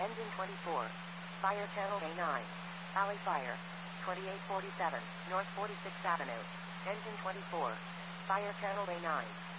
Engine 24. Fire channel A9. Alley fire. 2847, North 46th Avenue. Engine 24. Fire channel A9.